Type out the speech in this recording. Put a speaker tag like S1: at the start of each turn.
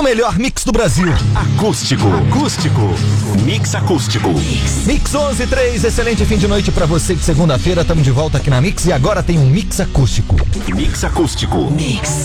S1: melhor mix do Brasil.
S2: Acústico. Mix acústico.
S1: Mix 11:03, excelente fim de noite pra você de segunda-feira. Tamo de volta aqui na Mix e agora tem um mix acústico.
S2: Mix acústico.
S3: Mix.